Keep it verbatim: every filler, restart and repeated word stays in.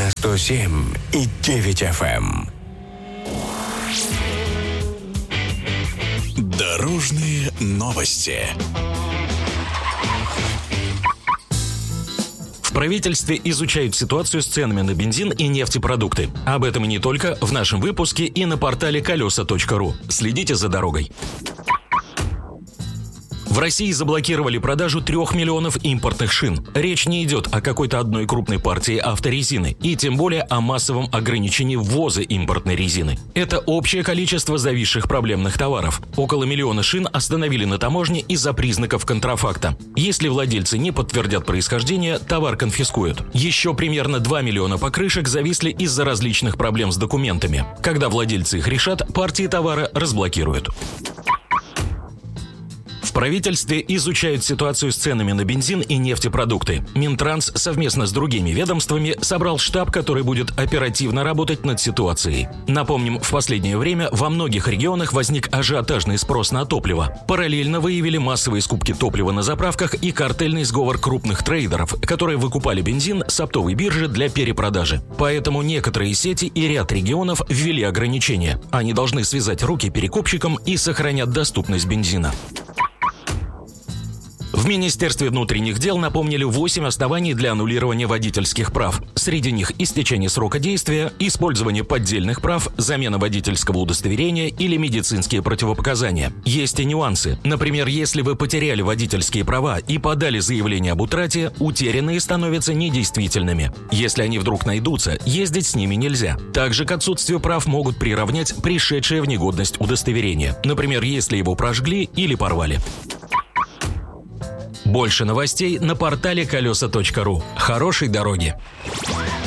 на сто семь и девять эф эм. Дорожные новости. В правительстве изучают ситуацию с ценами на бензин и нефтепродукты. Об этом и не только в нашем выпуске и на портале колеса точка ру. Следите за дорогой. В России заблокировали продажу трех миллионов импортных шин. Речь не идет о какой-то одной крупной партии авторезины, и тем более о массовом ограничении ввоза импортной резины. Это общее количество зависших проблемных товаров. Около миллиона шин остановили на таможне из-за признаков контрафакта. Если владельцы не подтвердят происхождение, товар конфискуют. Еще примерно два миллиона покрышек зависли из-за различных проблем с документами. Когда владельцы их решат, партии товара разблокируют. В правительстве изучают ситуацию с ценами на бензин и нефтепродукты. Минтранс совместно с другими ведомствами собрал штаб, который будет оперативно работать над ситуацией. Напомним, в последнее время во многих регионах возник ажиотажный спрос на топливо. Параллельно выявили массовые скупки топлива на заправках и картельный сговор крупных трейдеров, которые выкупали бензин с оптовой биржи для перепродажи. Поэтому некоторые сети и ряд регионов ввели ограничения. Они должны связать руки перекупщикам и сохранят доступность бензина. В Министерстве внутренних дел напомнили восемь оснований для аннулирования водительских прав. Среди них истечение срока действия, использование поддельных прав, замена водительского удостоверения или медицинские противопоказания. Есть и нюансы. Например, если вы потеряли водительские права и подали заявление об утрате, утерянные становятся недействительными. Если они вдруг найдутся, ездить с ними нельзя. Также к отсутствию прав могут приравнять пришедшее в негодность удостоверение. Например, если его прожгли или порвали. Больше новостей на портале колеса точка ру. Хорошей дороги!